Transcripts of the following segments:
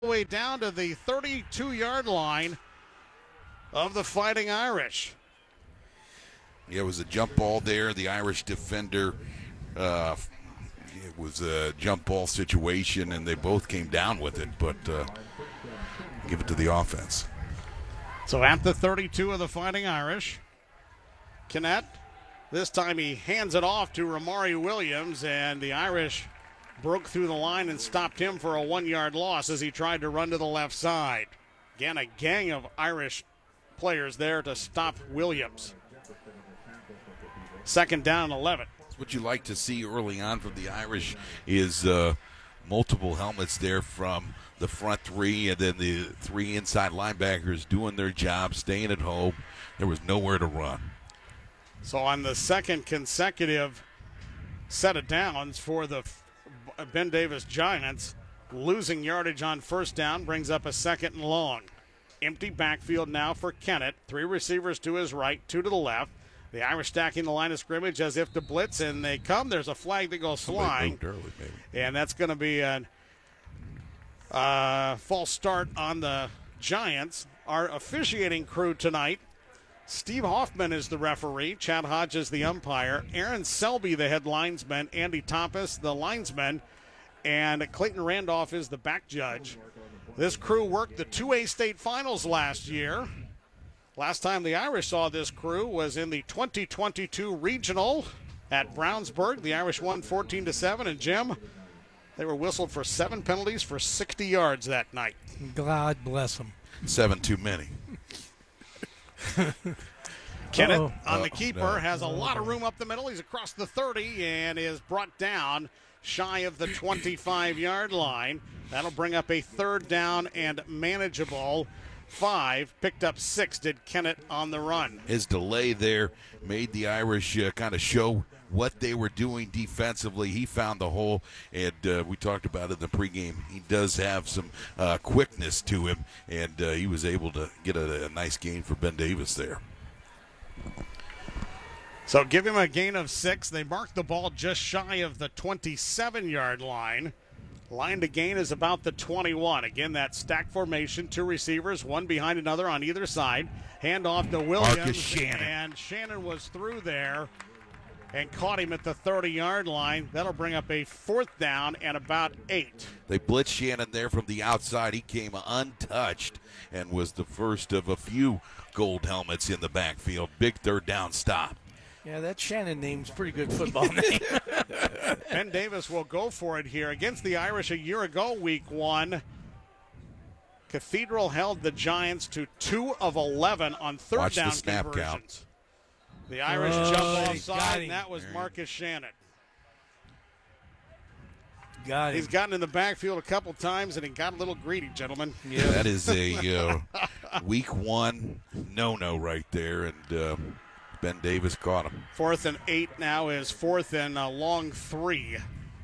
the way down to the 32-yard line of the Fighting Irish. Yeah, it was a jump ball there. The Irish defender, it was a jump ball situation, and they both came down with it, but give it to the offense. So at the 32 of the Fighting Irish, Kinnett, this time he hands it off to Ramari Williams, and the Irish broke through the line and stopped him for a 1-yard loss as he tried to run to the left side. Again, a gang of Irish players there to stop Williams. Second down and 11. What you like to see early on from the Irish is multiple helmets there from the front three, and then the three inside linebackers doing their job, staying at home. There was nowhere to run. So on the second consecutive set of downs for the Ben Davis Giants, losing yardage on first down brings up a second and long. Empty backfield now for Kinnett. 3 receivers to his right, 2 to the left. The Irish stacking the line of scrimmage as if to blitz, and they come. There's a flag that goes flying, and that's going to be a false start on the Giants. Our officiating crew tonight, Steve Hoffman is the referee, Chad Hodges the umpire, Aaron Selby the head linesman, Andy Thomas the linesman, and Clayton Randolph is the back judge. This crew worked the 2A state finals last year. Last time the Irish saw this crew was in the 2022 regional at Brownsburg. The Irish won 14-7, and Jim, they were whistled for 7 penalties for 60 yards that night. God bless them. 7 too many. Kinnett on the keeper has a lot of room up the middle. He's across the 30 and is brought down shy of the 25-yard line. That'll bring up a third down and manageable 5. Picked up 6, did Kinnett on the run. His delay there made the Irish kind of show what they were doing defensively. He found the hole, and we talked about it in the pregame. He does have some quickness to him, and he was able to get a nice gain for Ben Davis there. So give him a gain of 6. They marked the ball just shy of the 27-yard line. Line to gain is about the 21. Again, that stack formation, 2 receivers, one behind another on either side. Hand off to Williams. Marcus Shannon. And Shannon was through there and caught him at the 30-yard line. That'll bring up a 4th down and about 8. They blitzed Shannon there from the outside. He came untouched and was the first of a few gold helmets in the backfield. Big third down stop. Yeah, that Shannon name's a pretty good football name. Ben Davis will go for it here against the Irish a year ago, week 1. Cathedral held the Giants to 2 of 11 on third down conversions. Count. The Irish jump offside, and that was Marcus Shannon. He's gotten in the backfield a couple times, and he got a little greedy, gentlemen. Yeah, that is a week 1 no-no right there, and Ben Davis caught him. 4th and 8 now is 4th and a long 3.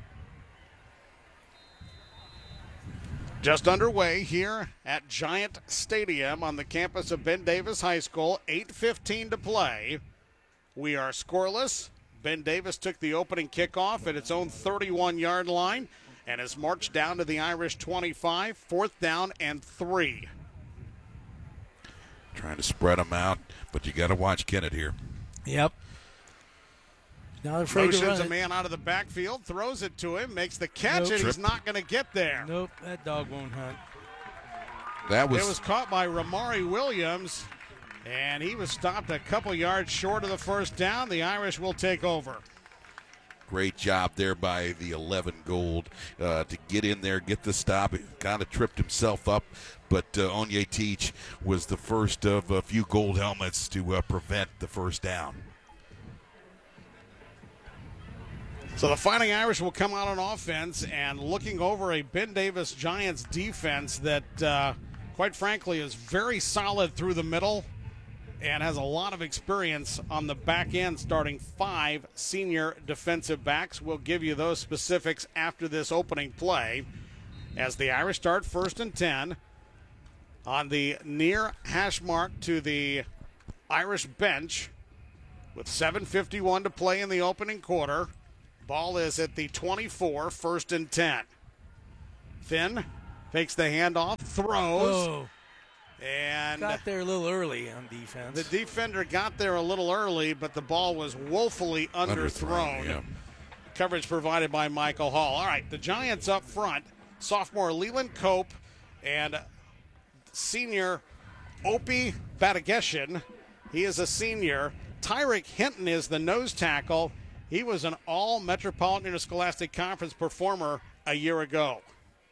Just underway here at Giant Stadium on the campus of Ben Davis High School. 8:15 to play. We are scoreless. Ben Davis took the opening kickoff at its own 31-yard line and has marched down to the Irish 25. 4th down and 3. Trying to spread them out, but you got to watch Kinnett here. Yep. Not afraid to run Motions a man out of the backfield, throws it to him, makes the catch, and he's not going to get there. Nope, that dog won't hunt. It was caught by Ramari Williams, and he was stopped a couple yards short of the first down. The Irish will take over. Great job there by the 11 Gold to get in there, get the stop. He kind of tripped himself up, but Onye Teach was the first of a few gold helmets to prevent the first down. So the Fighting Irish will come out on offense and looking over a Ben Davis Giants defense that, quite frankly, is very solid through the middle and has a lot of experience on the back end, starting 5 senior defensive backs. We'll give you those specifics after this opening play as the Irish start 1st and 10 on the near hash mark to the Irish bench with 7:51 to play in the opening quarter. Ball is at the 24, 1st and 10. Finn Fakes the handoff, throws. Oh, And got there a little early on defense. the defender got there a little early, but the ball was woefully underthrown. Yeah. Coverage provided by Michael Hall. All right, the Giants up front. Sophomore Leland Cope and senior Opie Badageshin. He is a senior. Tyrick Hinton is the nose tackle. He was an all-Metropolitan Interscholastic Conference performer a year ago.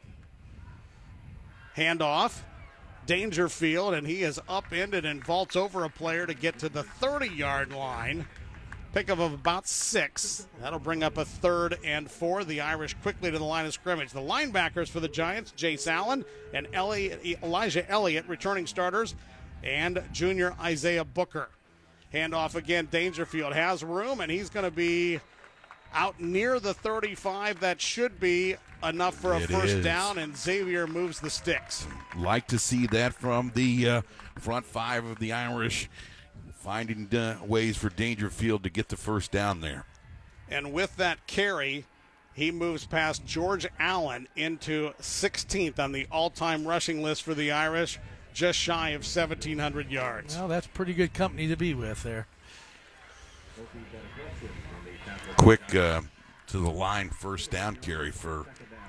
Handoff. Dangerfield, and he is upended and vaults over a player to get to the 30-yard line. Pickup of about 6. That'll bring up a 3rd and 4. The Irish quickly to the line of scrimmage. The linebackers for the Giants, Jace Allen and Elijah Elliott, returning starters, and junior Isaiah Booker. Handoff again. Dangerfield has room, and he's going to be out near the 35. That should be enough for a first down, and Xavier moves the sticks. Like to see that from the front 5 of the Irish, finding ways for Dangerfield to get the first down there. And with that carry, he moves past George Allen into 16th on the all-time rushing list for the Irish, just shy of 1,700 yards. Well, that's pretty good company to be with there. Quick to the line first down carry for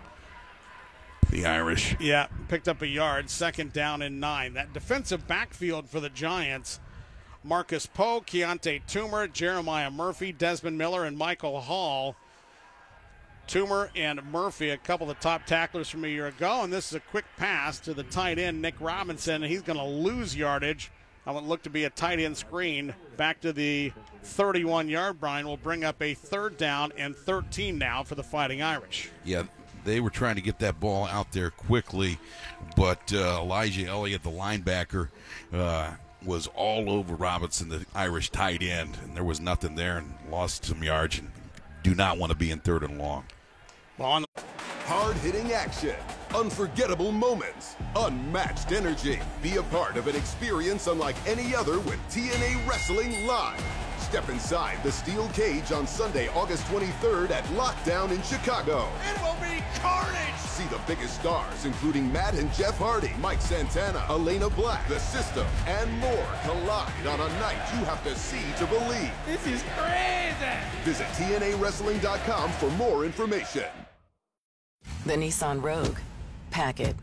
the Irish. Yeah, picked up a yard, 2nd down and 9. That defensive backfield for the Giants, Marcus Poe, Keontae Toomer, Jeremiah Murphy, Desmond Miller, and Michael Hall. Toomer and Murphy, a couple of the top tacklers from a year ago, and this is a quick pass to the tight end, Nick Robinson, and he's going to lose yardage on what looked to be a tight end screen back to the 31-yard line. Will bring up a 3rd down and 13 now for the Fighting Irish. Yeah, they were trying to get that ball out there quickly, but Elijah Elliott, the linebacker, was all over Robinson, the Irish tight end, and there was nothing there and lost some yards and do not want to be in 3rd and long. Well, Hard-hitting action, unforgettable moments, unmatched energy. Be a part of an experience unlike any other with TNA Wrestling Live. Step inside the steel cage on Sunday, August 23rd at Lockdown in Chicago. It will be carnage! See the biggest stars, including Matt and Jeff Hardy, Mike Santana, Elena Black, The System, and more collide on a night you have to see to believe. This is crazy! Visit TNAWrestling.com for more information. The Nissan Rogue. Pack it.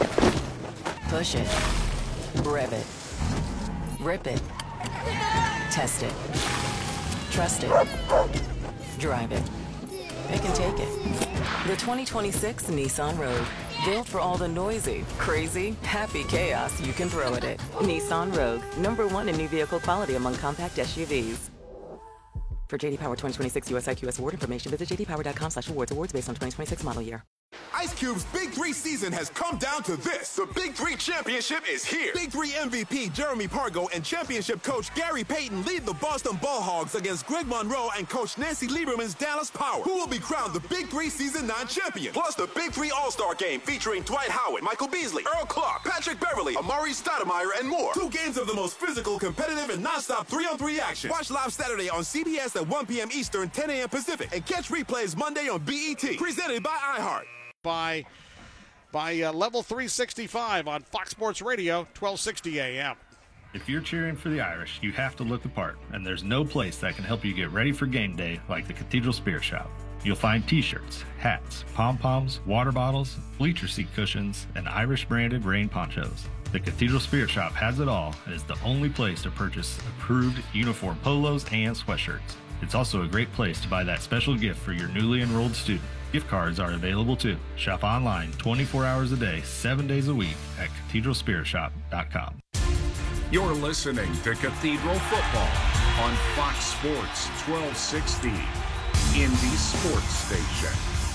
Push it. Rev it. Rip it. Test it. Trust it. Drive it. It can take it. The 2026 Nissan Rogue. Built for all the noisy, crazy, happy chaos you can throw at it. Nissan Rogue. #1 in new vehicle quality among compact SUVs. For JD Power 2026 US IQS award information, visit jdpower.com/awards. Awards based on 2026 model year. Ice Cube's Big 3 season has come down to this. The Big 3 championship is here. Big 3 MVP Jeremy Pargo and championship coach Gary Payton lead the Boston Ball Hogs against Greg Monroe and coach Nancy Lieberman's Dallas Power, who will be crowned the Big 3 Season 9 champion. Plus the Big 3 All-Star Game featuring Dwight Howard, Michael Beasley, Earl Clark, Patrick Beverly, Amari Stoudemire, and more. 2 games of the most physical, competitive, and non-stop 3-on-3 action. Watch live Saturday on CBS at 1 p.m. Eastern, 10 a.m. Pacific, and catch replays Monday on BET. Presented by iHeart. by Level 365 on Fox Sports Radio, 1260 a.m. If you're cheering for the Irish, you have to look the part, and there's no place that can help you get ready for game day like the Cathedral Spirit Shop. You'll find t-shirts, hats, pom-poms, water bottles, bleacher seat cushions, and Irish-branded rain ponchos. The Cathedral Spirit Shop has it all and is the only place to purchase approved uniform polos and sweatshirts. It's also a great place to buy that special gift for your newly enrolled student. Gift cards are available too. Shop online 24 hours a day, 7 days a week at cathedralspiritshop.com. You're listening to Cathedral Football on Fox Sports 1260, Indy Sports Station.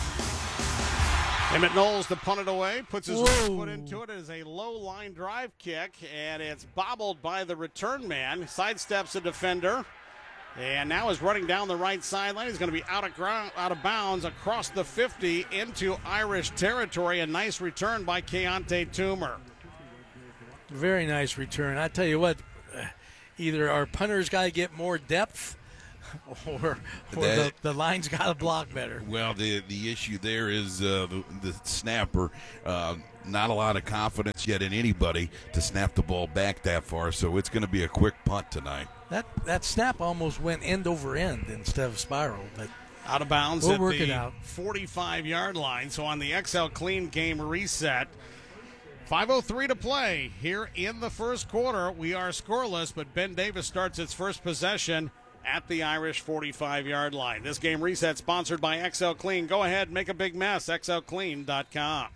Emmett Knowles to punt it away, puts his right foot into it. It is a low line drive kick, and it's bobbled by the return man. Sidesteps a defender, and now is running down the right sideline. He's going to be out of bounds across the 50 into Irish territory. A nice return by Keontae Toomer. Very nice return. I tell you what, either our punters got to get more depth or That- the line's got to block better. Well, the issue there is the snapper. Not a lot of confidence yet in anybody to snap the ball back that far, so it's going to be a quick punt tonight. That snap almost went end over end instead of spiral, but Out of bounds We'll at work the it out. 45-yard line. So on the XL Clean game reset, 5:03 to play here in the first quarter. We are scoreless, but Ben Davis starts its first possession at the Irish 45-yard line. This game reset sponsored by XL Clean. Go ahead, make a big mess, xlclean.com.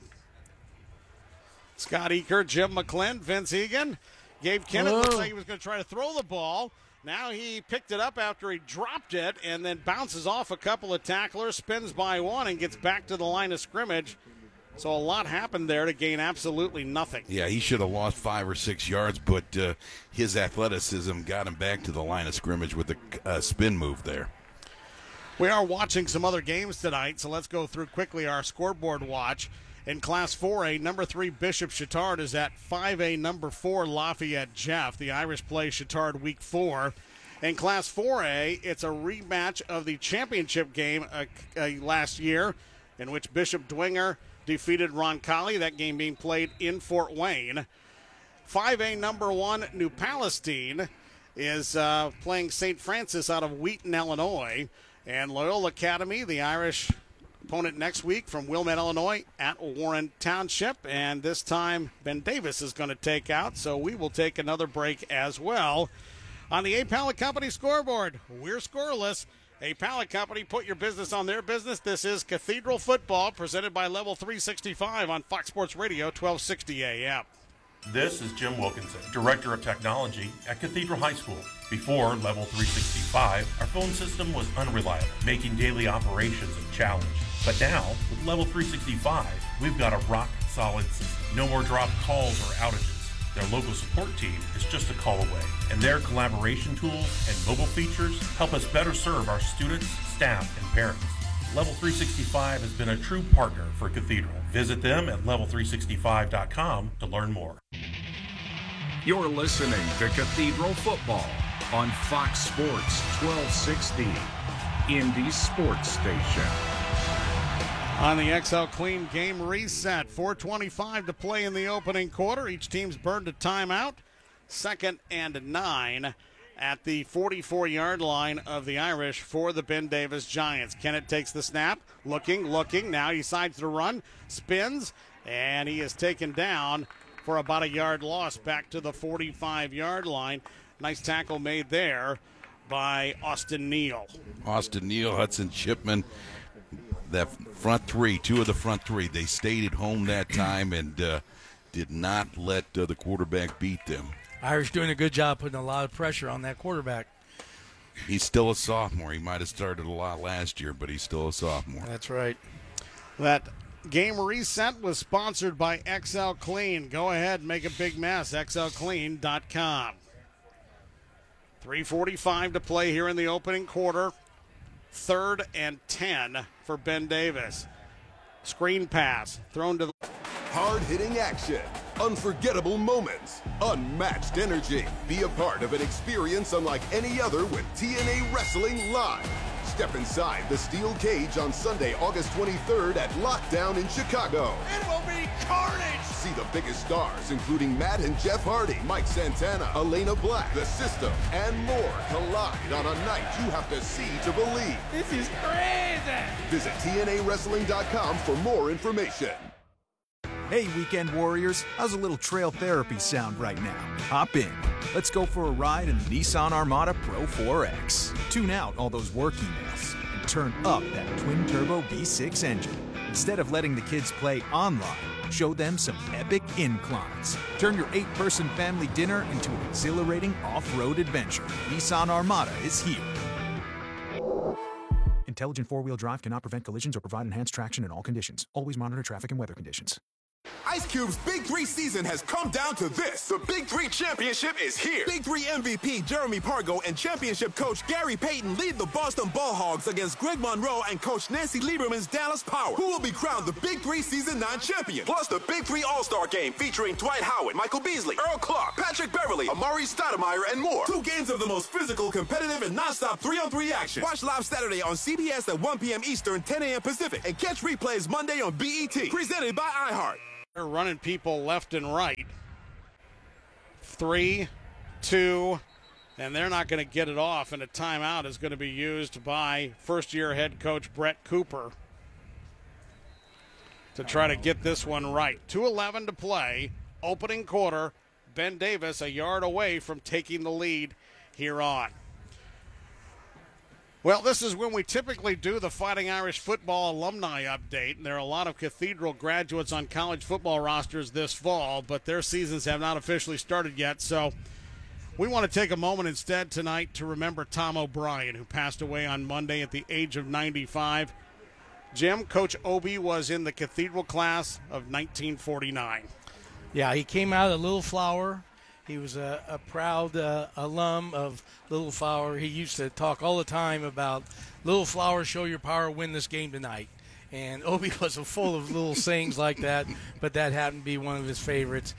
Scott Eaker, Jim McClin, Vince Egan, Gabe Kennett. Looks like he was going to try to throw the ball. Now he picked it up after he dropped it and then bounces off a couple of tacklers, spins by one, and gets back to the line of scrimmage. So a lot happened there to gain absolutely nothing. Yeah, he should have lost 5 or 6 yards, but his athleticism got him back to the line of scrimmage with a spin move there. We are watching some other games tonight, so let's go through quickly our scoreboard watch. In Class 4A, number 3 Bishop Chatard is at 5A, number 4 Lafayette Jeff. The Irish play Chatard week 4. In Class 4A, it's a rematch of the championship game last year, in which Bishop Dwenger defeated Roncalli. That game being played in Fort Wayne. 5A, number 1 New Palestine is playing St. Francis out of Wheaton, Illinois. And Loyola Academy, the Irish opponent next week from Wilmette, Illinois, at Warren Township. And this time, Ben Davis is going to take out, so we will take another break as well. On the A Pallet Company scoreboard, we're scoreless. A Pallet Company, put your business on their business. This is Cathedral Football, presented by Level 365 on Fox Sports Radio, 1260 AM. This is Jim Wilkinson, Director of Technology at Cathedral High School. Before Level 365, our phone system was unreliable, making daily operations a challenge. But now, with Level 365, we've got a rock-solid system. No more dropped calls or outages. Their local support team is just a call away. And their collaboration tools and mobile features help us better serve our students, staff, and parents. Level 365 has been a true partner for Cathedral. Visit them at level365.com to learn more. You're listening to Cathedral Football on Fox Sports 1260, Indy Sports Station. On the XL Clean game reset, 4:25 to play in the opening quarter. Each team's burned a timeout. 2nd and 9 at the 44-yard line of the Irish for the Ben Davis Giants. Kennett takes the snap, looking. Now he decides to run, spins, and he is taken down for about a yard loss back to the 45-yard line. Nice tackle made there by Austin Neal. Austin Neal, Hudson Chipman, that front three, 2 of the front 3, they stayed at home that time and did not let the quarterback beat them. Irish doing a good job putting a lot of pressure on that quarterback. He's still a sophomore. He might have started a lot last year, but he's still a sophomore. That's right. That game reset was sponsored by XL Clean. Go ahead, make a big mess, xlclean.com. 3:45 to play here in the opening quarter. 3rd and 10 for Ben Davis. Screen pass thrown to the Hard-hitting action, unforgettable moments, unmatched energy. Be a part of an experience unlike any other with TNA Wrestling Live. Step inside the steel cage on Sunday, August 23rd at Lockdown in Chicago. It will be carnage! See the biggest stars, including Matt and Jeff Hardy, Mike Santana, Elena Black, The System, and more collide on a night you have to see to believe. This is crazy! Visit TNAWrestling.com for more information. Hey, Weekend Warriors, how's a little trail therapy sound right now? Hop in. Let's go for a ride in the Nissan Armada Pro 4X. Tune out all those work emails and turn up that twin-turbo V6 engine. Instead of letting the kids play online, show them some epic inclines. Turn your 8-person family dinner into an exhilarating off-road adventure. Nissan Armada is here. Intelligent four-wheel drive cannot prevent collisions or provide enhanced traction in all conditions. Always monitor traffic and weather conditions. Ice Cube's Big 3 season has come down to this. The Big 3 championship is here. Big 3 MVP Jeremy Pargo and championship coach Gary Payton lead the Boston Ball Hogs against Greg Monroe and coach Nancy Lieberman's Dallas Power, who will be crowned the Big 3 Season 9 champion. Plus the Big 3 All-Star Game featuring Dwight Howard, Michael Beasley, Earl Clark, Patrick Beverly, Amari Stoudemire, and more. 2 games of the most physical, competitive, and non-stop 3-on-3 action. Watch live Saturday on CBS at 1 p.m. Eastern, 10 a.m. Pacific, and catch replays Monday on BET. Presented by iHeart. They're running people left and right. 3, 2, and they're not going to get it off, and a timeout is going to be used by first-year head coach Brett Cooper to try to get this one right. 2:11 to play, opening quarter. Ben Davis a yard away from taking the lead here on. Well, this is when we typically do the Fighting Irish football alumni update, and there are a lot of Cathedral graduates on college football rosters this fall, but their seasons have not officially started yet, so we want to take a moment instead tonight to remember Tom O'Brien, who passed away on Monday at the age of 95. Jim, Coach Obi was in the Cathedral class of 1949. Yeah, he came out of Little Flower. He was a proud alum of Little Flower. He used to talk all the time about Little Flower, show your power, win this game tonight. And Obi was full of little sayings like that, but that happened to be one of his favorites.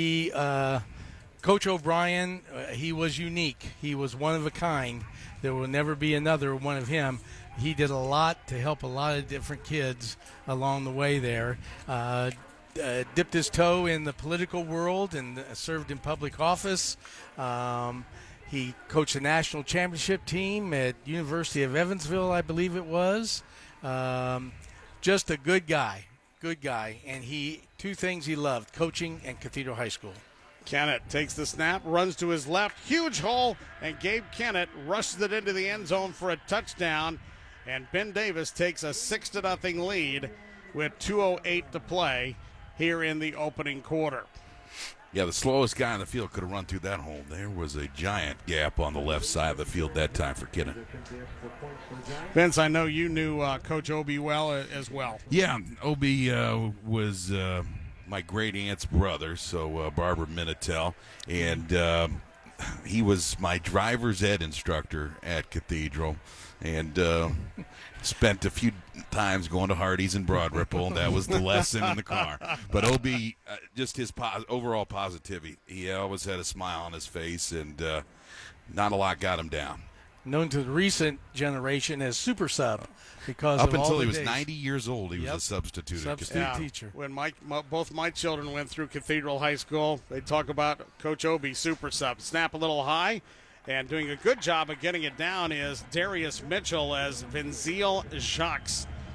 Coach O'Brien, he was unique. He was one of a kind. There will never be another one of him. He did a lot to help a lot of different kids along the way there. Dipped his toe in the political world and served in public office. He coached the national championship team at University of Evansville, I believe it was. Just a good guy. And two things he loved, coaching and Cathedral High School. Kennett takes the snap, runs to his left, huge hole, and Gabe Kennett rushes it into the end zone for a touchdown. And Ben Davis takes a 6-0 lead with 2:08 to play here in the opening quarter. Yeah, the slowest guy on the field could have run through that hole. There was a giant gap on the left side of the field that time for Kennett. Vince, I know you knew Coach Obi well as well. Yeah, Obi was my great aunt's brother, so Barbara Minitel, and he was my driver's ed instructor at Cathedral, and spent a few times going to Hardee's and Broad Ripple, and that was the lesson in the car. But Obi, just his overall positivity, he always had a smile on his face, and not a lot got him down. Known to the recent generation as Super Sub, because up of all until the he was days. 90 years old, he was a substitute teacher. When both my children went through Cathedral High School, they talk about Coach Obi, Super Sub. Snap a little high, and doing a good job of getting it down is Darius Mitchell as Vinzile Jacques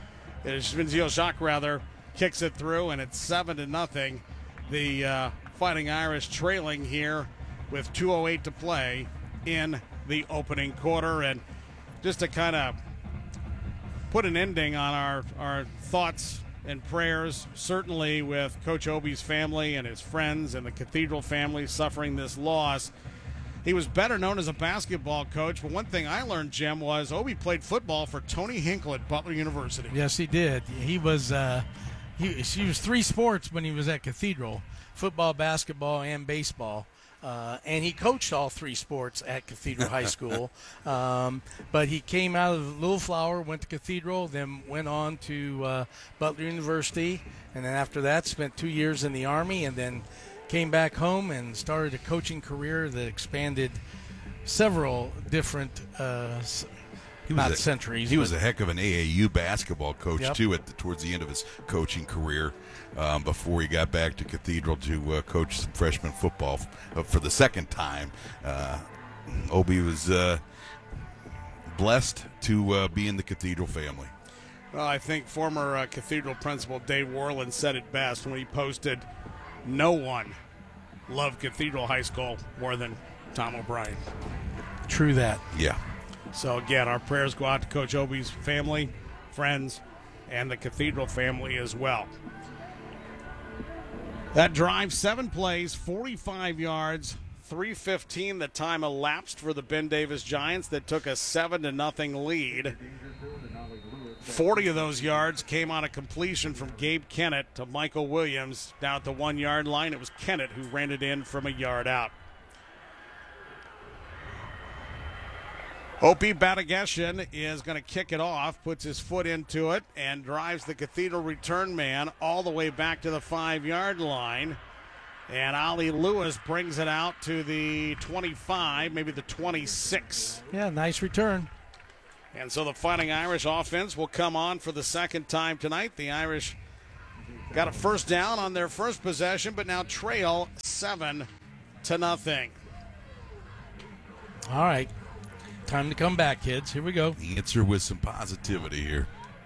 kicks it through, and it's 7-0. The Fighting Irish trailing here with 2:08 to play in the opening quarter. And just to kind of put an ending on our thoughts and prayers, certainly with Coach Obi's family and his friends and the Cathedral family suffering this loss. He was better known as a basketball coach, but one thing I learned, Jim, was Obi played football for Tony Hinkle at Butler University. Yes, he did. He was he was 3 sports when he was at Cathedral: football, basketball, and baseball. And he coached all 3 sports at Cathedral High School. But he came out of Little Flower, went to Cathedral, then went on to Butler University, and then after that spent 2 years in the Army, and then came back home and started a coaching career that expanded several different centuries. He was a heck of an AAU basketball coach, too, towards the end of his coaching career, before he got back to Cathedral to coach some freshman football for the second time. Obi was blessed to be in the Cathedral family. Well, I think former Cathedral principal Dave Worland said it best when he posted, "No one loved Cathedral High School more than Tom O'Brien." True that. Yeah. So, again, our prayers go out to Coach Obi's family, friends, and the Cathedral family as well. That drive, 7 plays, 45 yards, 3:15 the time elapsed for the Ben Davis Giants that took a 7-0 lead. 40 of those yards came on a completion from Gabe Kennett to Michael Williams down at the 1 yard line. It was Kennett who ran it in from a yard out. Opie Badageshan is going to kick it off, puts his foot into it, and drives the Cathedral return man all the way back to the 5 yard line. And Ollie Lewis brings it out to the 25, maybe the 26. Yeah, nice return. And so the Fighting Irish offense will come on for the second time tonight. The Irish got a first down on their first possession, but now trail 7-0. All right. Time to come back, kids. Here we go. Answer with some positivity here.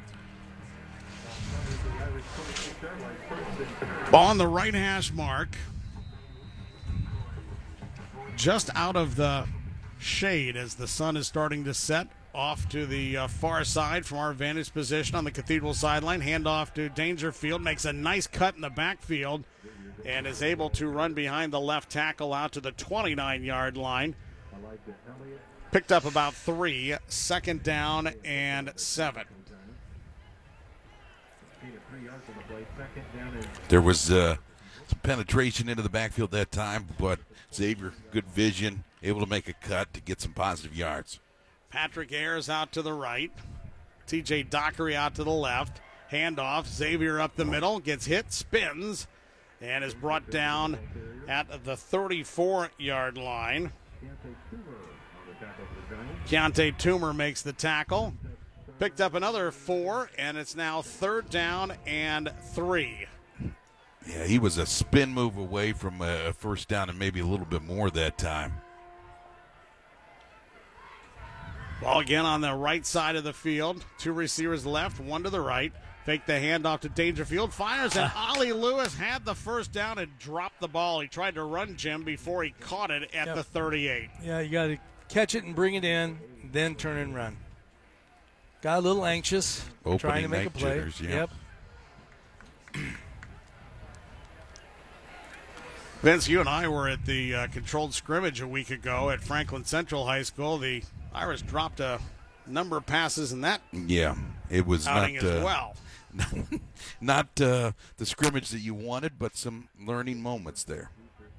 Ball on the right hash mark. Just out of the shade as the sun is starting to set. Off to the far side from our vantage position on the Cathedral sideline. Handoff to Dangerfield. Makes a nice cut in the backfield and is able to run behind the left tackle out to the 29 yard line. Picked up about 3, second down and 7. There was some penetration into the backfield that time, but Xavier, good vision, able to make a cut to get some positive yards. Patrick Ayers out to the right. TJ Dockery out to the left. Handoff. Xavier up the middle. Gets hit, spins, and is brought down at the 34 yard line. Keontae Toomer makes the tackle. Picked up another 4, and it's now third down and 3. Yeah, he was a spin move away from a first down and maybe a little bit more that time. Ball again on the right side of the field. 2 receivers left, 1 to the right. Fake the handoff to Dangerfield. Fires, and Ollie Lewis had the first down and dropped the ball. He tried to run Jim before he caught it at the 38. Yeah, you got to catch it and bring it in, then turn and run. Got a little anxious, trying to make a play. Jitters, yeah. Yep. Vince, you and I were at the controlled scrimmage a week ago at Franklin Central High School. The Irish dropped a number of passes in that it was outing not as well. not the scrimmage that you wanted, but some learning moments there.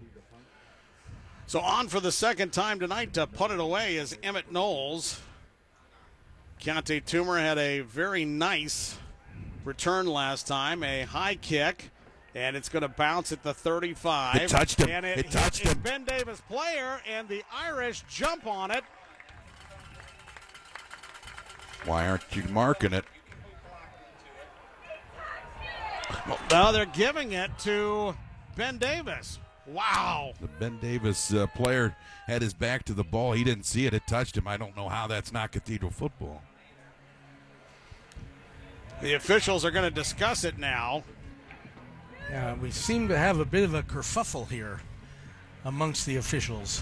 So on for the second time tonight to put it away is Emmett Knowles. Keontae Toomer had a very nice return last time, a high kick, and it's going to bounce at the 35. It touched him. And It touched him. Ben Davis player, and the Irish jump on it. Why aren't you marking it? Now they're giving it to Ben Davis. Wow. The Ben Davis player had his back to the ball. He didn't see it. It touched him. I don't know how that's not Cathedral football. The officials are going to discuss it now. Yeah, we seem to have a bit of a kerfuffle here amongst the officials.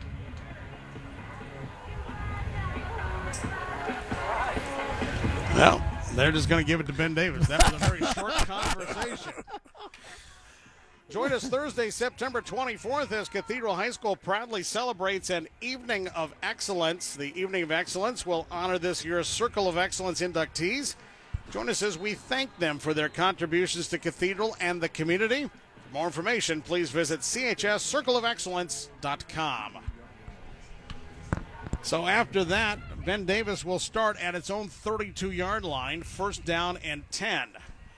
Well, they're just going to give it to Ben Davis. That was a very short conversation. Join us Thursday, September 24th, as Cathedral High School proudly celebrates an Evening of Excellence. The Evening of Excellence will honor this year's Circle of Excellence inductees. Join us as we thank them for their contributions to Cathedral and the community. For more information, please visit chscircleofexcellence.com. So after that, Ben Davis will start at its own 32-yard line, first down and 10.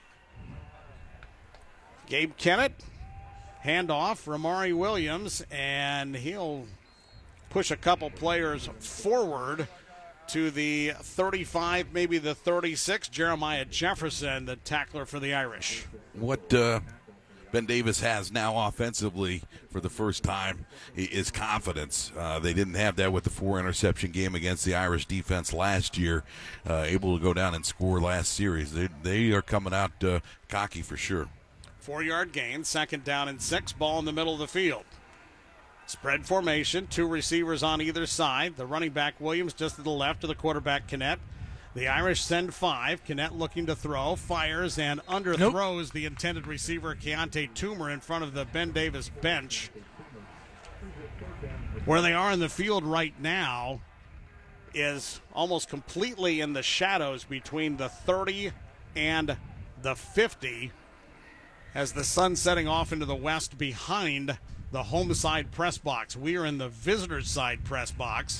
Gabe Kennett, handoff, Ramari Williams, and he'll push a couple players forward to the 35, maybe the 36. Jeremiah Jefferson, the tackler for the Irish. What Ben Davis has now offensively for the first time is confidence. They didn't have that with the 4-interception game against the Irish defense last year, able to go down and score last series. They are coming out cocky for sure. 4-yard gain, second down and 6, ball in the middle of the field. Spread formation, 2 receivers on either side. The running back Williams just to the left of the quarterback Kennett. The Irish send 5. Kennett looking to throw, fires, and underthrows the intended receiver Keontae Toomer in front of the Ben Davis bench. Where they are in the field right now is almost completely in the shadows between the 30 and the 50 as the sun's setting off into the west behind the home side press box. We are in the visitor side press box.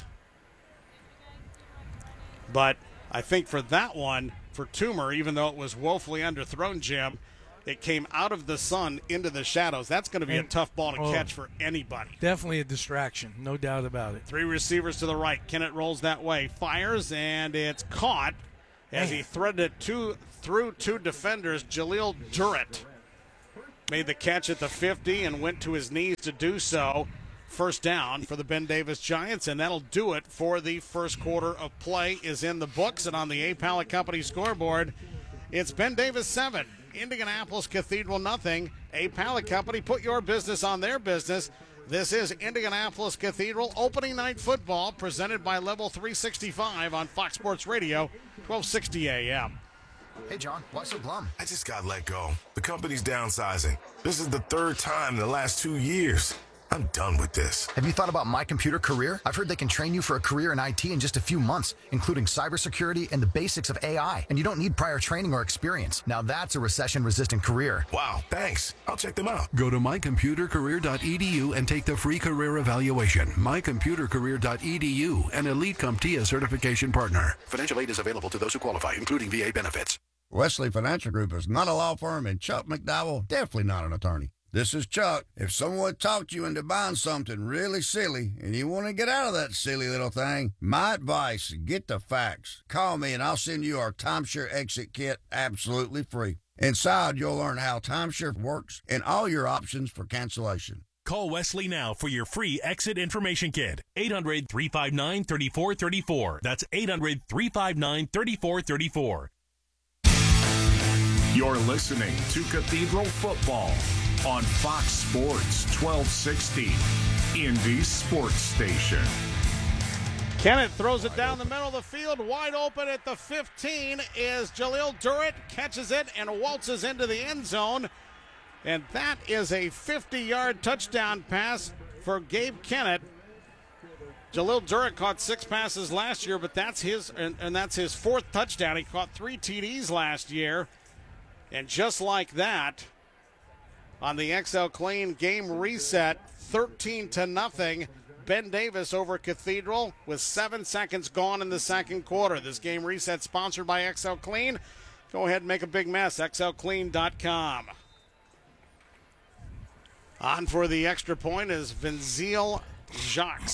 But I think for that one, for Toomer, even though it was woefully underthrown, Jim, it came out of the sun into the shadows. That's going to be a tough ball to catch for anybody. Definitely a distraction, no doubt about it. 3 receivers to the right. Kennett rolls that way, fires, and it's caught as he threaded it through 2 defenders. Jaleel Durrett made the catch at the 50 and went to his knees to do so. First down for the Ben Davis Giants, and that'll do it for the first quarter of play is in the books. And on the A. Pallet Company scoreboard, it's Ben Davis 7, Indianapolis Cathedral nothing. A. Pallet Company, put your business on their business. This is Indianapolis Cathedral opening night football presented by Level 365 on Fox Sports Radio, 1260 a.m. Hey, John, why so glum? I just got let go. The company's downsizing. This is the 3rd time in the last 2 years. I'm done with this. Have you thought about My Computer Career? I've heard they can train you for a career in IT in just a few months, including cybersecurity and the basics of AI. And you don't need prior training or experience. Now that's a recession-resistant career. Wow, thanks. I'll check them out. Go to mycomputercareer.edu and take the free career evaluation. mycomputercareer.edu, an Elite CompTIA certification partner. Financial aid is available to those who qualify, including VA benefits. Wesley Financial Group is not a law firm, and Chuck McDowell definitely not an attorney. This is Chuck. If someone talked you into buying something really silly and you want to get out of that silly little thing, my advice, get the facts. Call me and I'll send you our timeshare exit kit absolutely free. Inside, you'll learn how timeshare works and all your options for cancellation. Call Wesley now for your free exit information kit. 800-359-3434. That's 800-359-3434. You're listening to Cathedral Football on Fox Sports 1260, Indy Sports Station. Kennett throws it down the middle of the field. Wide open at the 15 is Jaleel Durrett. Catches it and waltzes into the end zone. And that is a 50-yard touchdown pass for Gabe Kennett. Jaleel Durrett caught 6 passes last year, but that's his 4th touchdown. He caught 3 TDs last year. And just like that, on the XL Clean game reset, 13-0, Ben Davis over Cathedral with 7 seconds gone in the second quarter. This game reset sponsored by XL Clean. Go ahead and make a big mess, xlclean.com. On for the extra point is Vinzil Jacques.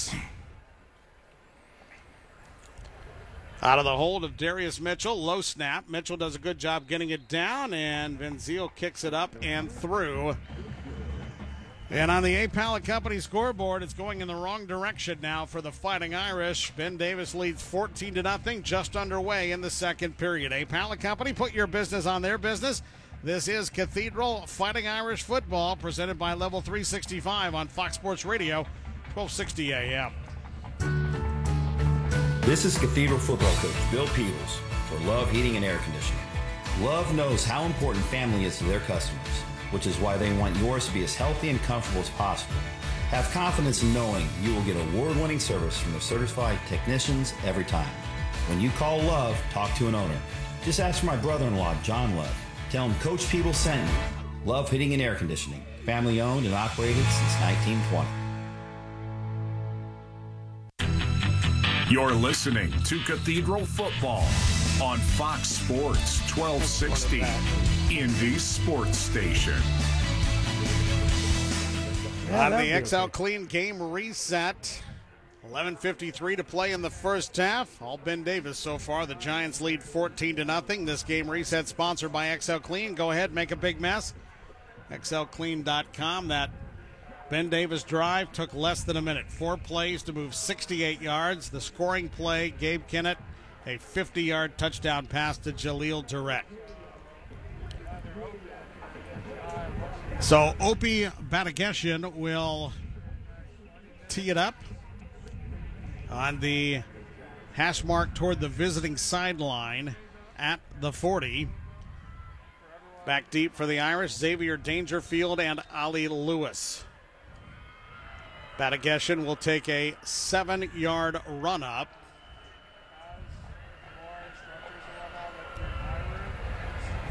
Out of the hold of Darius Mitchell, low snap. Mitchell does a good job getting it down, and Vinzil kicks it up and through. And on the A. Pallet Company scoreboard, it's going in the wrong direction now for the Fighting Irish. Ben Davis leads 14-0, just underway in the second period. A. Pallet Company, put your business on their business. This is Cathedral Fighting Irish football, presented by Level 365 on Fox Sports Radio, 1260 a.m. This is Cathedral football coach Bill Peebles for Love Heating and Air Conditioning. Love knows how important family is to their customers, which is why they want yours to be as healthy and comfortable as possible. Have confidence in knowing you will get award-winning service from their certified technicians every time. When you call Love, talk to an owner. Just ask for my brother-in-law, John Love. Tell him Coach Peebles sent you. Love Heating and Air Conditioning. Family owned and operated since 1920. You're listening to Cathedral Football on Fox Sports 1260, Indy Sports Station. On the XL Clean game reset, 11:53 to play in the first half. All Ben Davis so far. The Giants lead 14-0. This game reset sponsored by XL Clean. Go ahead, make a big mess. xlclean.com. That Ben Davis drive took less than a minute. 4 plays to move 68 yards. The scoring play, Gabe Kennett, a 50-yard touchdown pass to Jaleel Durrett. So Opie Badageshian will tee it up on the hash mark toward the visiting sideline at the 40. Back deep for the Irish, Xavier Dangerfield and Ali Lewis. Badageshian will take a 7-yard run up.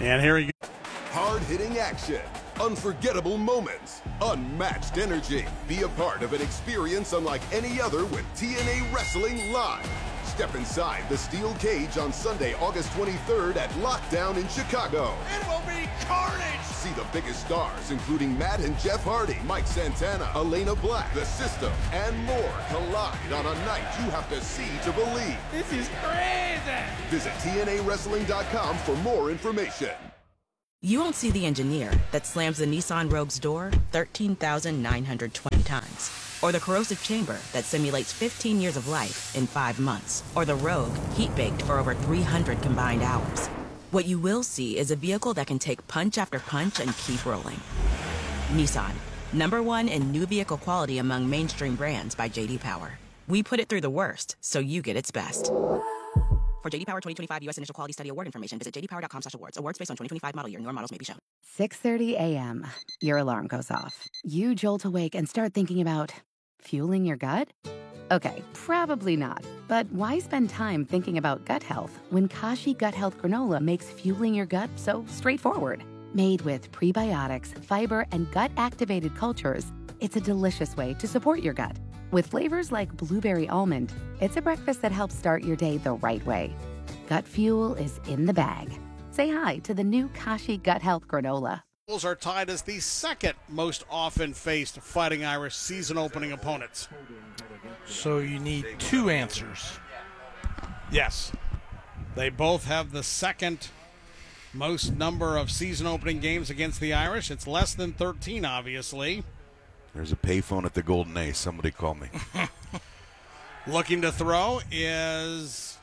And here he goes. Hard-hitting action, unforgettable moments, unmatched energy. Be a part of an experience unlike any other with TNA Wrestling Live. Step inside the steel cage on Sunday, August 23rd at Lockdown in Chicago. It will be carnage! See the biggest stars, including Matt and Jeff Hardy, Mike Santana, Elena Black, The System, and more collide on a night you have to see to believe. This is crazy! Visit TNAWrestling.com for more information. You won't see the engineer that slams the Nissan Rogue's door 13,920 times. Or the corrosive chamber that simulates 15 years of life in 5 months. Or the Rogue heat-baked for over 300 combined hours. What you will see is a vehicle that can take punch after punch and keep rolling. Nissan, #1 in new vehicle quality among mainstream brands by J.D. Power. We put it through the worst, so you get its best. For J.D. Power 2025 U.S. Initial Quality Study Award information, visit jdpower.com/awards. Awards based on 2025 model year. Newer models may be shown. 6:30 a.m. Your alarm goes off. You jolt awake and start thinking about fueling your gut? Okay, probably not. But why spend time thinking about gut health when Kashi Gut Health Granola makes fueling your gut so straightforward? Made with prebiotics, fiber, and gut-activated cultures, it's a delicious way to support your gut. With flavors like blueberry almond, it's a breakfast that helps start your day the right way. Gut fuel is in the bag. Say hi to the new Kashi Gut Health Granola. Schools are tied as the second most often faced Fighting Irish season opening opponents. So you need 2 answers. Yes. They both have the second most number of season opening games against the Irish. It's less than 13, obviously. There's a payphone at the Golden Ace. Somebody call me. Looking to throw is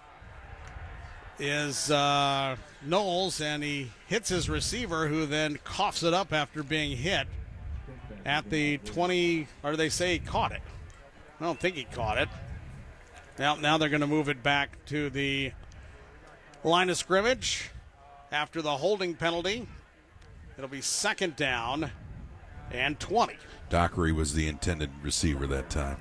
Knowles, and he hits his receiver, who then coughs it up after being hit at the 20, or they say he caught it. I don't think he caught it. Now they're going to move it back to the line of scrimmage after the holding penalty. It'll be 2nd down and 20. Dockery was the intended receiver that time.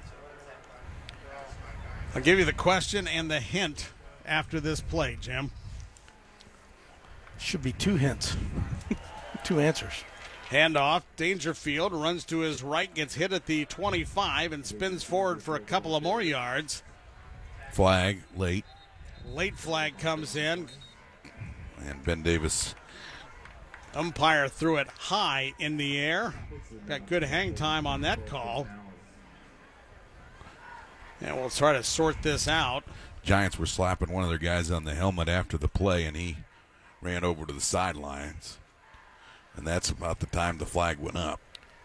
I'll give you the question and the hint after this play, Jim. Should be 2 hints. 2 answers. Handoff. Dangerfield runs to his right, gets hit at the 25, and spins forward for a couple of more yards. Flag late. Late flag comes in. And Ben Davis. Umpire threw it high in the air. Got good hang time on that call. And we'll try to sort this out. Giants were slapping one of their guys on the helmet after the play, and he ran over to the sidelines. And that's about the time the flag went up.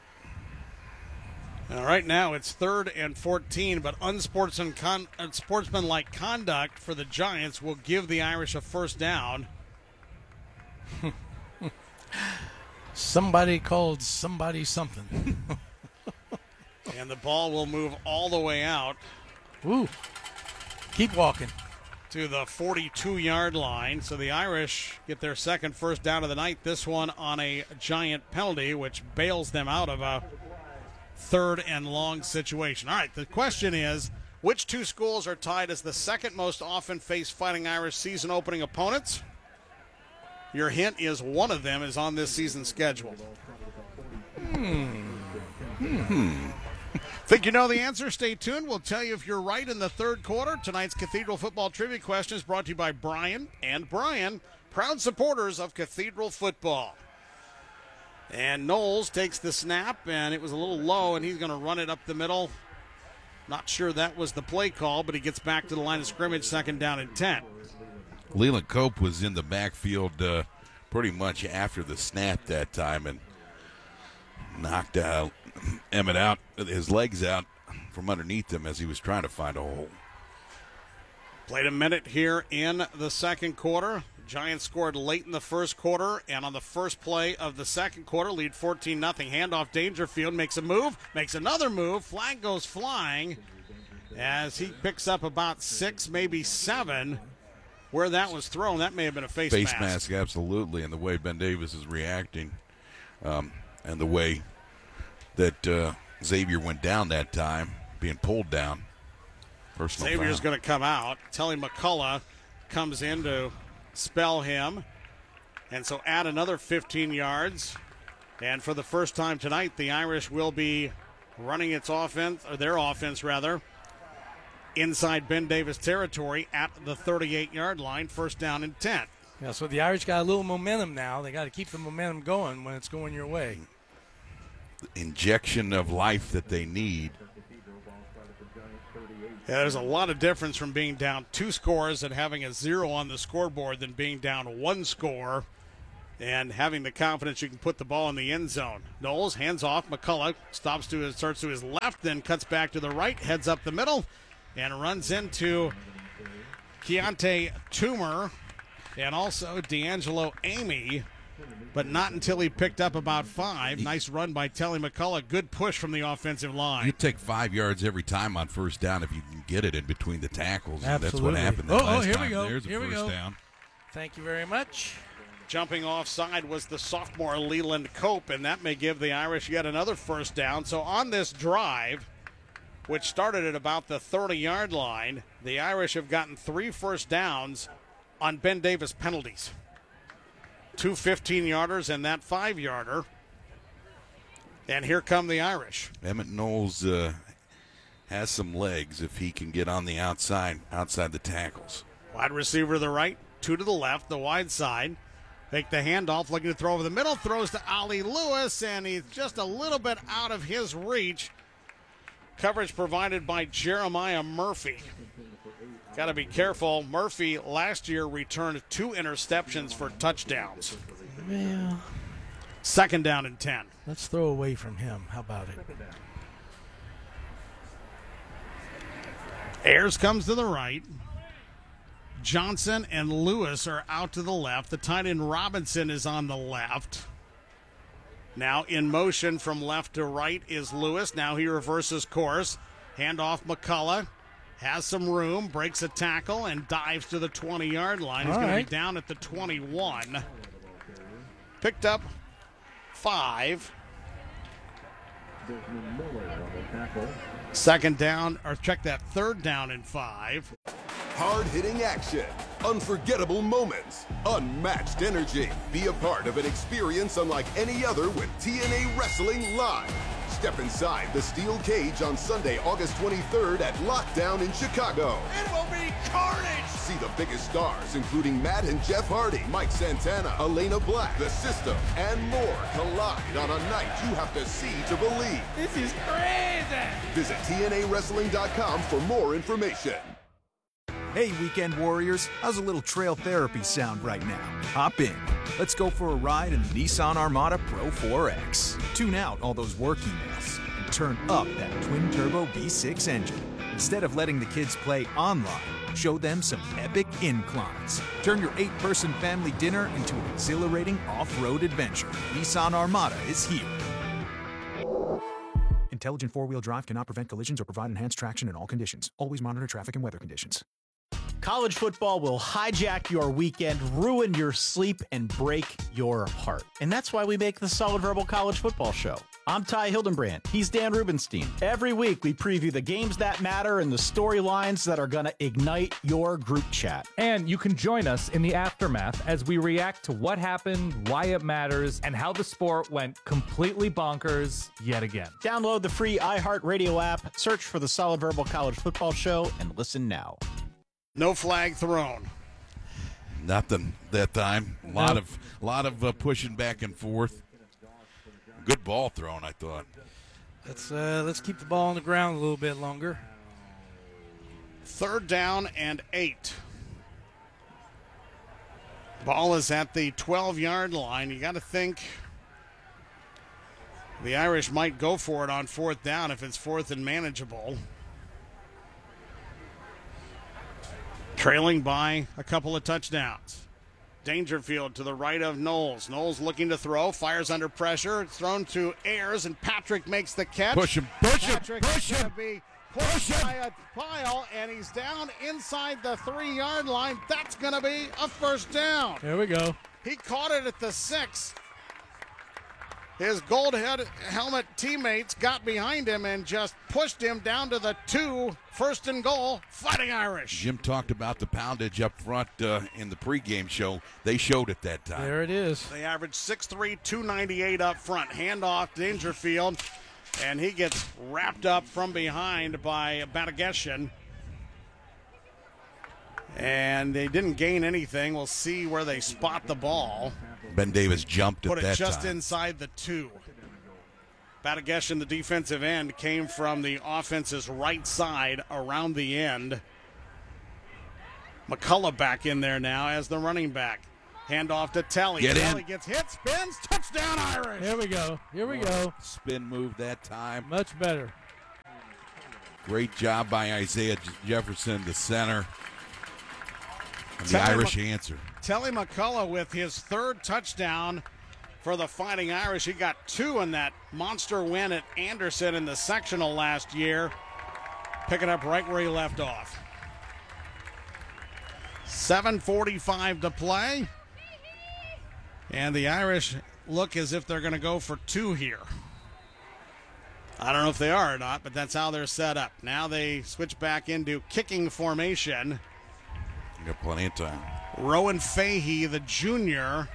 And right now it's 3rd and 14, but unsportsmanlike conduct for the Giants will give the Irish a 1st down. Somebody called somebody something. And the ball will move all the way out. Ooh. Keep walking. To the 42-yard line. So the Irish get their second 1st down of the night. This one on a Giant penalty, which bails them out of a 3rd and long situation. All right, the question is, which 2 schools are tied as the second most often faced Fighting Irish season opening opponents? Your hint is one of them is on this season's schedule. Think you know the answer? Stay tuned. We'll tell you if you're right in the 3rd quarter. Tonight's Cathedral Football Trivia question is brought to you by Brian and Brian, proud supporters of Cathedral Football. And Knowles takes the snap, and it was a little low, and he's going to run it up the middle. Not sure that was the play call, but he gets back to the line of scrimmage, 2nd down and 10. Leland Cope was in the backfield pretty much after the snap that time and knocked Emmett out, his legs out from underneath him as he was trying to find a hole. Played a minute here in the 2nd quarter. Giants scored late in the 1st quarter, and on the first play of the 2nd quarter, lead 14-0. Handoff. Dangerfield makes a move, makes another move. Flag goes flying as he picks up about 6, maybe 7. Where that was thrown, that may have been a face mask. Face mask, absolutely, and the way Ben Davis is reacting and the way that Xavier went down that time, being pulled down. Personal Xavier's foul. going to come out. Telly McCullough comes in to spell him. And so add another 15 yards. And for the first time tonight, the Irish will be running its offense, or their offense rather, inside Ben Davis territory at the 38-yard line, first down and 10. Yeah, so the Irish got a little momentum now. They got to keep the momentum going when it's going your way. Injection of life that they need. Yeah, there's a lot of difference from being down 2 scores and having a 0 on the scoreboard than being down 1 score and having the confidence you can put the ball in the end zone. Knowles hands off. McCullough starts to his left, then cuts back to the right, heads up the middle, and runs into Keontae Toomer and also D'Angelo Amy, but not until he picked up about 5. Nice run by Telly McCullough. Good push from the offensive line. You take 5 yards every time on first down if you can get it in between the tackles. Absolutely. And that's what happened the last here time. we go. There's a Here we first go. down. Thank you very much. Jumping offside was the sophomore Leland Cope, and that may give the Irish yet another first down. So on this drive, which started at about the 30-yard line, the Irish have gotten 3 first downs on Ben Davis penalties. 2 15-yarders and that 5-yarder. And here come the Irish. Emmett Knowles has some legs if he can get on the outside the tackles. Wide receiver to the right, 2 to the left, the wide side. Make the handoff, looking to throw over the middle, throws to Ollie Lewis, and he's just a little bit out of his reach. Coverage provided by Jeremiah Murphy. Got to be careful. Murphy last year returned 2 interceptions for touchdowns. Well, second down and 10. Let's throw away from him. How about it? Ayers comes to the right. Johnson and Lewis are out to the left. The tight end Robinson is on the left. Now in motion from left to right is Lewis. Now he reverses course. Handoff McCullough. Has some room, breaks a tackle, and dives to the 20-yard line. He's going to be down at the 21. Picked up 5. Second down, or check that, third down and 5. Hard-hitting action, unforgettable moments, unmatched energy. Be a part of an experience unlike any other with TNA Wrestling Live. Step inside the steel cage on Sunday, August 23rd at Lockdown in Chicago. It will be carnage! See the biggest stars, including Matt and Jeff Hardy, Mike Santana, Elena Black, The System, and more collide on a night you have to see to believe. This is crazy! Visit TNAWrestling.com for more information. Hey, Weekend Warriors, how's a little trail therapy sound right now? Hop in. Let's go for a ride in the Nissan Armada Pro 4X. Tune out all those work emails and turn up that twin-turbo V6 engine. Instead of letting the kids play online, show them some epic inclines. Turn your 8-person family dinner into an exhilarating off-road adventure. Nissan Armada is here. Intelligent four-wheel drive cannot prevent collisions or provide enhanced traction in all conditions. Always monitor traffic and weather conditions. College football will hijack your weekend, ruin your sleep, and break your heart. And that's why we make the Solid Verbal College Football Show. I'm Ty Hildenbrand. He's Dan Rubenstein. Every week, we preview the games that matter and the storylines that are going to ignite your group chat. And you can join us in the aftermath as we react to what happened, why it matters, and how the sport went completely bonkers yet again. Download the free iHeartRadio app, search for the Solid Verbal College Football Show, and listen now. No flag thrown. Nothing that time. A lot of pushing back and forth. Good ball thrown, I thought. Let's keep the ball on the ground a little bit longer. Third down and 8. Ball is at the 12-yard line. You got to think the Irish might go for it on fourth down if it's fourth and manageable. Trailing by a couple of touchdowns. Dangerfield to the right of Knowles. Knowles looking to throw, fires under pressure. It's thrown to Ayers, and Patrick makes the catch. Push him. Patrick is going to be pushed by a pile, and he's down inside the 3-yard line. That's going to be a first down. There we go. He caught it at the 6. His gold helmet teammates got behind him and just pushed him down to the 2, first and goal, Fighting Irish. Jim talked about the poundage up front in the pregame show. They showed it that time. There it is. They averaged 6'3", 298 up front. Handoff, Dangerfield, and he gets wrapped up from behind by Batageshin. And they didn't gain anything. We'll see where they spot the ball. Ben Davis jumped at that time. Put it just inside the 2. Batageshin, the defensive end, came from the offense's right side around the end. McCullough back in there now as the running back. Handoff to Telly. Telly gets hit, spins, touchdown Irish. Here we go. Here we go. Spin move that time. Much better. Great job by Isaiah Jefferson, the center. And the Irish answer. Telly McCullough with his 3rd touchdown for the Fighting Irish. He got 2 in that monster win at Anderson in the sectional last year. Picking up right where he left off. 7:45 to play. And the Irish look as if they're going to go for 2 here. I don't know if they are or not, but that's how they're set up. Now they switch back into kicking formation. You got plenty of time. Rowan Fahey, the junior,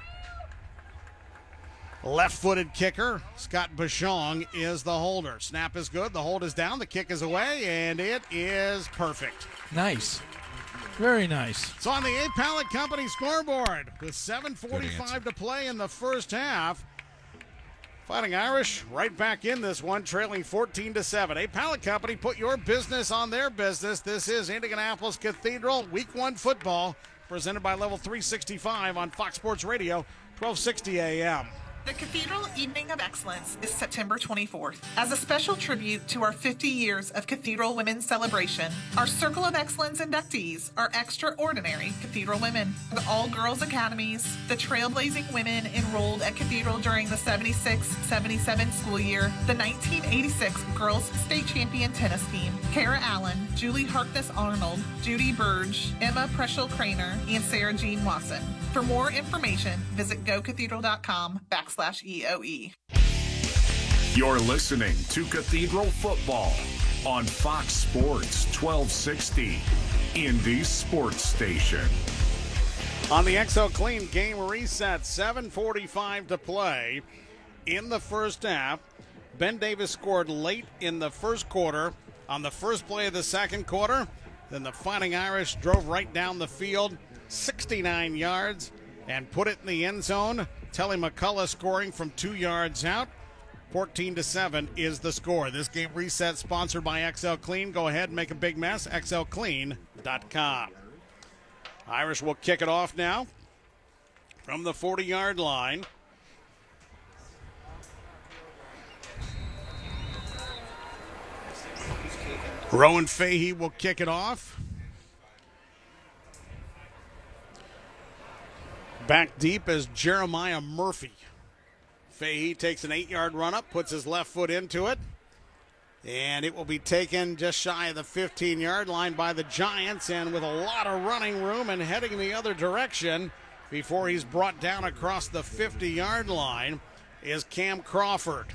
left-footed kicker. Scott Bashong is the holder. Snap is good. The hold is down. The kick is away, and it is perfect. Nice. Very nice. It's on the A Pallet Company scoreboard with 7:45 to play in the first half. Fighting Irish right back in this one, trailing 14-7. A Pallet Company, put your business on their business. This is Indianapolis Cathedral Week 1 football, presented by Level 365 on Fox Sports Radio, 1260 a.m. The Cathedral Evening of Excellence is September 24th. As a special tribute to our 50 years of Cathedral Women's celebration, our Circle of Excellence inductees are extraordinary Cathedral women. The all-girls academies, the trailblazing women enrolled at Cathedral during the 76-77 school year, the 1986 Girls State Champion tennis team, Kara Allen, Julie Harkness-Arnold, Judy Burge, Emma Preschel-Craner, and Sarah Jean Wasson. For more information, visit gocathedral.com/EOE. You're listening to Cathedral Football on Fox Sports 1260, Indy's sports station. On the XL Clean game reset, 7:45 to play in the first half. Ben Davis scored late in the first quarter on the first play of the second quarter. Then the Fighting Irish drove right down the field, 69 yards, and put it in the end zone. Telly McCullough scoring from 2 yards out. 14-7 is the score. This game reset sponsored by XL Clean. Go ahead and make a big mess. XLClean.com. Irish will kick it off now from the 40-yard line. Rowan Fahey will kick it off. Back deep is Jeremiah Murphy. Fahey takes an 8-yard run up, puts his left foot into it, and it will be taken just shy of the 15-yard line by the Giants, and with a lot of running room and heading the other direction before he's brought down across the 50-yard line is Cam Crawford.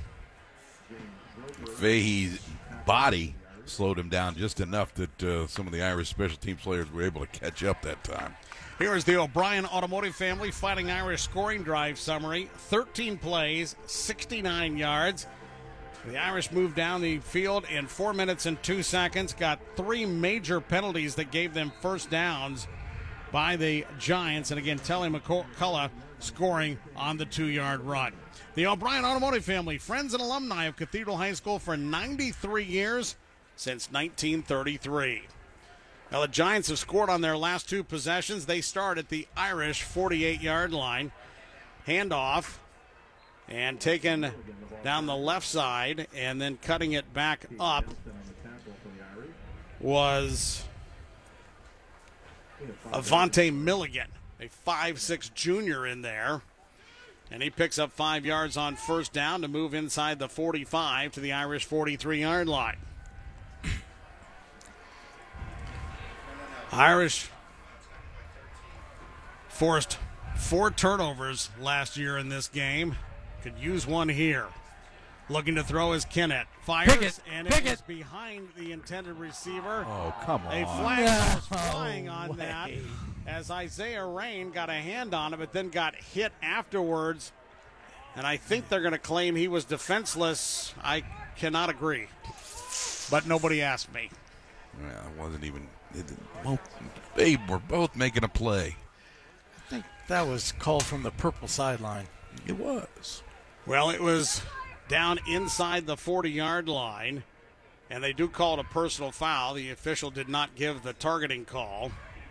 Fahey's body slowed him down just enough that some of the Irish special teams players were able to catch up that time. Here is the O'Brien Automotive Family Fighting Irish scoring drive summary. 13 plays, 69 yards. The Irish moved down the field in 4 minutes and 2 seconds. Got 3 major penalties that gave them first downs by the Giants. And again, Telly McCullough scoring on the 2-yard run. The O'Brien Automotive Family, friends and alumni of Cathedral High School for 93 years since 1933. Now, the Giants have scored on their last 2 possessions. They start at the Irish 48-yard line. Handoff and taken down the left side and then cutting it back up was Avante Milligan, a 5'6" junior in there. And he picks up 5 yards on first down to move inside the 45 to the Irish 43-yard line. Irish forced 4 turnovers last year in this game. Could use one here. Looking to throw is Kennett. Fires, and it is behind the intended receiver. Oh, come on. A flag goes flying on that as Isaiah Rain got a hand on it, but then got hit afterwards. And I think they're going to claim he was defenseless. I cannot agree. But nobody asked me. Well, it wasn't even. They were both making a play. I think that was called from the purple sideline. It was. Well, it was down inside the 40-yard line, and they do call it a personal foul. The official did not give the targeting call.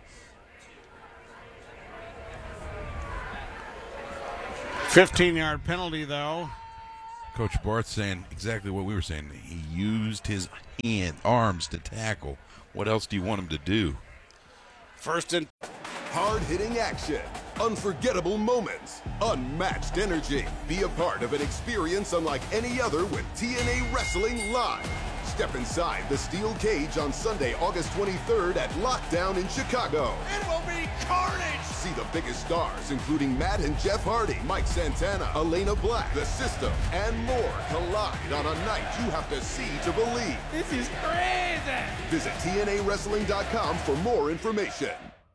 $15-yard penalty, Coach Barth saying exactly what we were saying. He used his arms to tackle. What else do you want him to do? First and... Hard-hitting action, unforgettable moments, unmatched energy. Be a part of an experience unlike any other with TNA Wrestling Live. Step inside the steel cage on Sunday, August 23rd at Lockdown in Chicago. It will be carnage! See the biggest stars, including Matt and Jeff Hardy, Mike Santana, Elena Black, The System, and more collide on a night you have to see to believe. This is crazy! Visit TNAWrestling.com for more information.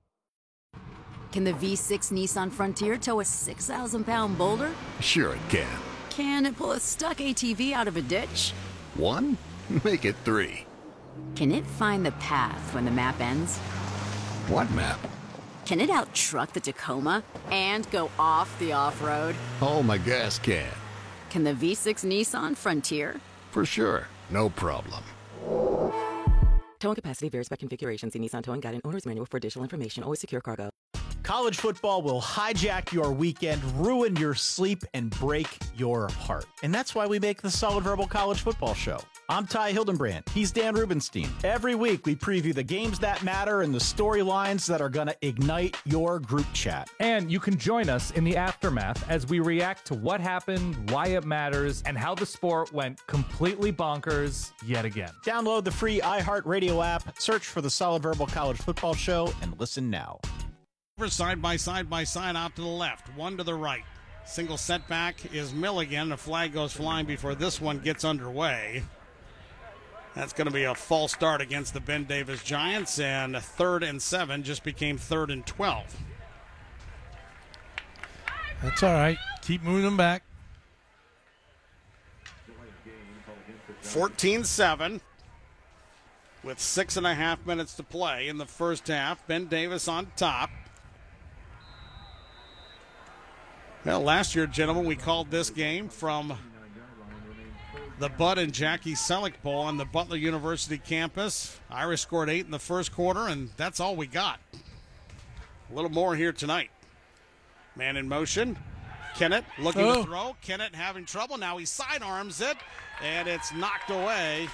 Can the V6 Nissan Frontier tow a 6,000-pound boulder? Sure it can. Can it pull a stuck ATV out of a ditch? 1? Make it 3. Can it find the path when the map ends? What map? Can it out-truck the Tacoma and go off the off-road? Oh, my gas can. Can the V6 Nissan Frontier? For sure. No problem. Towing capacity varies by configuration. See Nissan Towing Guide and Owner's Manual for additional information. Always secure cargo. College football will hijack your weekend, ruin your sleep, and break your heart. And that's why we make the Solid Verbal College Football Show. I'm Ty Hildenbrand. He's Dan Rubenstein. Every week, we preview the games that matter and the storylines that are going to ignite your group chat. And you can join us in the aftermath as we react to what happened, why it matters, and how the sport went completely bonkers yet again. Download the free iHeartRadio app, search for the Solid Verbal College Football Show, and listen now. Side by side out to the left, one to the right. Single setback is Milligan. A flag goes flying before this one gets underway. That's going to be a false start against the Ben Davis Giants, and 3rd and 7 just became 3rd and 12. That's all right. Keep moving them back. 14-7 with 6.5 minutes to play in the first half. Ben Davis on top. Well, last year, gentlemen, we called this game from the Bud and Jackie Selleck Bowl on the Butler University campus. Irish scored 8 in the first quarter, and that's all we got. A little more here tonight. Man in motion. Kennett looking to throw. Kennett having trouble. Now he sidearms it, and it's knocked away.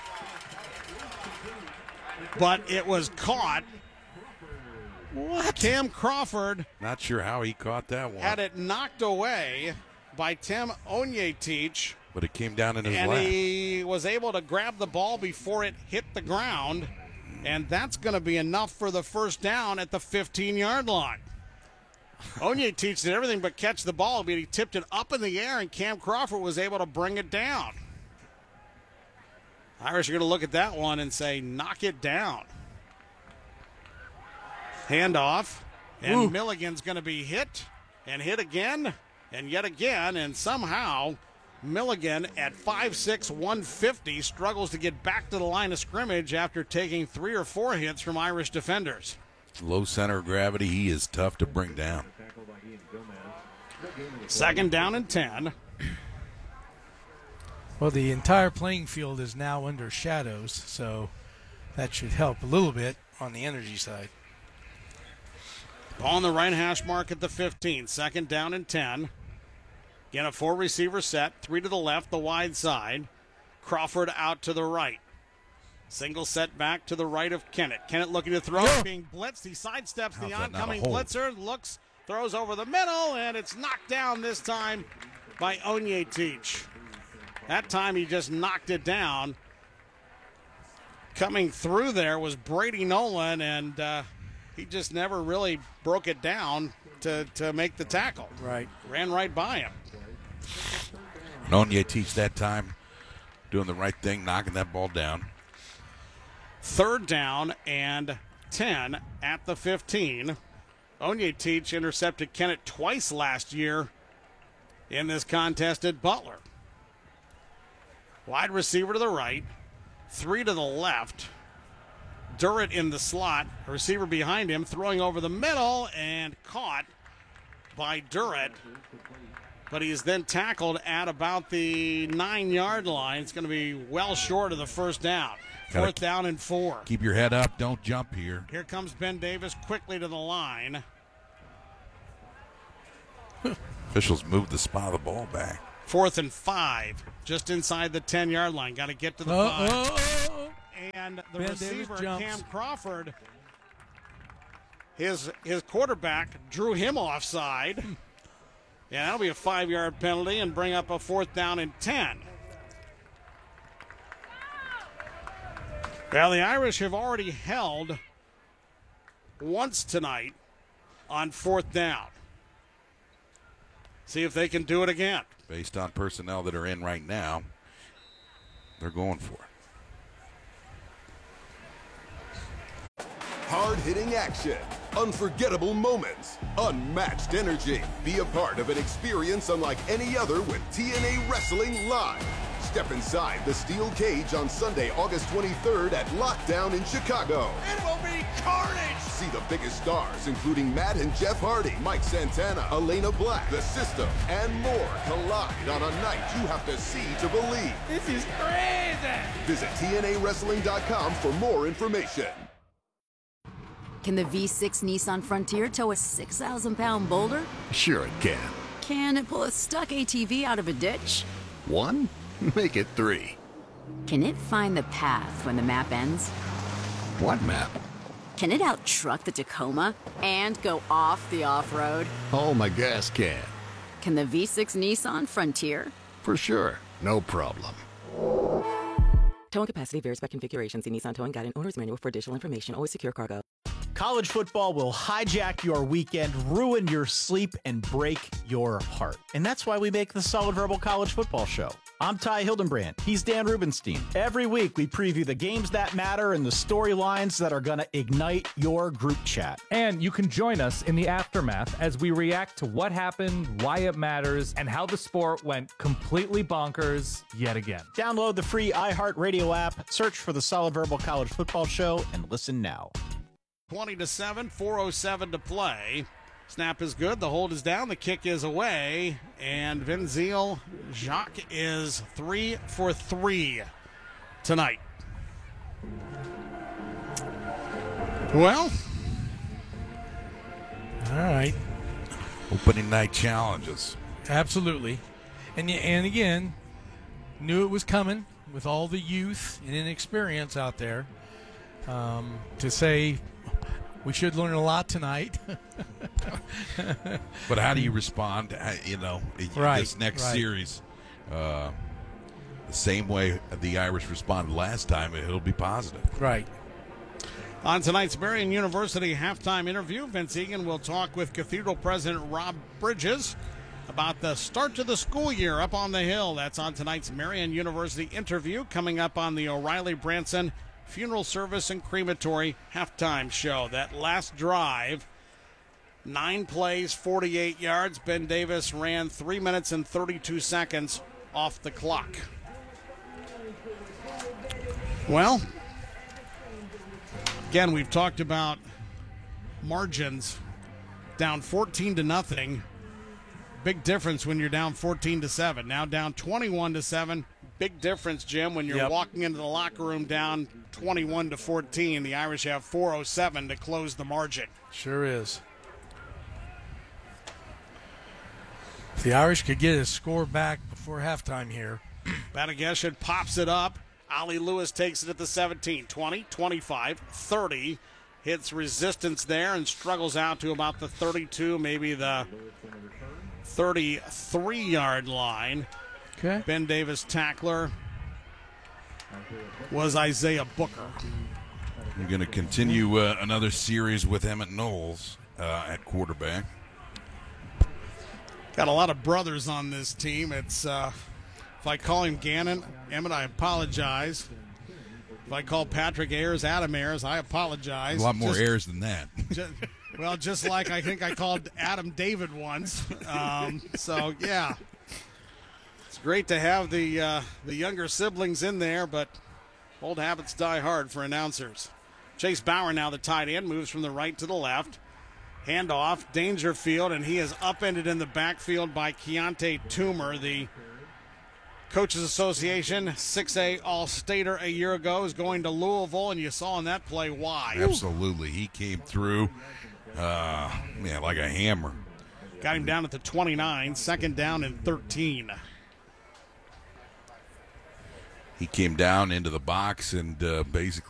But it was caught. What? Cam Crawford. Not sure how he caught that one. Had it knocked away by Tim Onyetich. But it came down in his and lap. He was able to grab the ball before it hit the ground. And that's going to be enough for the first down at the 15-yard line. Onyetich did everything but catch the ball, but he tipped it up in the air, and Cam Crawford was able to bring it down. Irish are going to look at that one and say, knock it down. Handoff, and Milligan's going to be hit and hit again and yet again, and somehow Milligan at 5'6", 150 struggles to get back to the line of scrimmage after taking 3 or 4 hits from Irish defenders. Low center of gravity, he is tough to bring down. 2nd down and 10. Well, the entire playing field is now under shadows, so that should help a little bit on the energy side. Ball on the right hash mark at the 15. 2nd down and 10. Again, a 4-receiver set. 3 to the left, the wide side. Crawford out to the right. Single set back to the right of Kennett. Kennett looking to throw, being blitzed. He sidesteps the oncoming blitzer, looks, throws over the middle, and it's knocked down this time by Onyetich. That time he just knocked it down. Coming through there was Brady Nolan, and he just never really broke it down to make the tackle. Right. Ran right by him. Onyeteach that time doing the right thing, knocking that ball down. 3rd down and 10 at the 15. Onyeteach intercepted Kennett twice last year in this contest at Butler. Wide receiver to the right, 3 to the left. Durrett in the slot, a receiver behind him, throwing over the middle and caught by Durrett. But he's then tackled at about the 9-yard line. It's going to be well short of the first down. 4th down and 4. Keep your head up. Don't jump here. Here comes Ben Davis quickly to the line. Officials moved the spot of the ball back. 4th and 5, just inside the 10-yard line. Got to get to the 5. And the Ben receiver, Davis Cam Crawford, his quarterback drew him offside. Yeah, that'll be a 5-yard penalty and bring up a 4th down and 10. Well, the Irish have already held once tonight on 4th down. See if they can do it again. Based on personnel that are in right now, they're going for it. Hard-hitting action, unforgettable moments, unmatched energy. Be a part of an experience unlike any other with TNA Wrestling Live. Step inside the steel cage on Sunday, August 23rd at Lockdown in Chicago. It will be carnage! See the biggest stars, including Matt and Jeff Hardy, Mike Santana, Elena Black, The System, and more collide on a night you have to see to believe. This is crazy! Visit TNAWrestling.com for more information. Can the V6 Nissan Frontier tow a 6,000-pound boulder? Sure it can. Can it pull a stuck ATV out of a ditch? 1? Make it 3. Can it find the path when the map ends? What map? Can it out-truck the Tacoma and go off the off-road? Oh, my gas can. Can the V6 Nissan Frontier? For sure. No problem. Towing capacity varies by configuration. See Nissan Towing Guide and Owner's Manual for additional information. Always secure cargo. College football will hijack your weekend, ruin your sleep, and break your heart. And that's why we make the Solid Verbal College Football Show. I'm Ty Hildenbrand. He's Dan Rubenstein. Every week, we preview the games that matter and the storylines that are going to ignite your group chat. And you can join us in the aftermath as we react to what happened, why it matters, and how the sport went completely bonkers yet again. Download the free iHeartRadio app, search for the Solid Verbal College Football Show, and listen now. 20-7, 4:07 to play. Snap is good. The hold is down. The kick is away. And Vinziel Jacques is 3 for 3 tonight. Well, all right. Opening night challenges. Absolutely. And again, knew it was coming with all the youth and inexperience out there. To say we should learn a lot tonight. But how do you respond, this next series? The same way the Irish responded last time, it'll be positive. Right. On tonight's Marian University halftime interview, Vince Egan will talk with Cathedral President Rob Bridges about the start to the school year up on the hill. That's on tonight's Marian University interview, coming up on the O'Reilly Branson Funeral Service and Crematory halftime show. That last drive, 9 plays, 48 yards. Ben Davis ran 3 minutes and 32 seconds off the clock. Well, again, we've talked about margins. Down 14-0. Big difference when you're down 14-7. Now down 21-7. Big difference, Jim, when you're walking into the locker room down 21-14. The Irish have 4:07 to close the margin. Sure is. If the Irish could get a score back before halftime here. Batageshin pops it up. Ali Lewis takes it at the 17, 20, 25, 30. Hits resistance there and struggles out to about the 32, maybe the 33-yard line. Okay. Ben Davis' tackler was Isaiah Booker. We're going to continue another series with Emmett Knowles at quarterback. Got a lot of brothers on this team. It's If I call him Gannon, Emmett, I apologize. If I call Patrick Ayers Adam Ayers, I apologize. A lot more Ayers than that. Just like I think I called Adam David once. So, yeah. It's great to have the younger siblings in there, but old habits die hard for announcers. Chase Bauer now the tight end, moves from the right to the left. Handoff, Dangerfield, and he is upended in the backfield by Keontae Toomer, the Coaches Association 6A All-Stater a year ago, is going to Louisville, and you saw on that play why. Absolutely. He came through, like a hammer. Got him down at the 29, second down and 13. He came down into the box and basically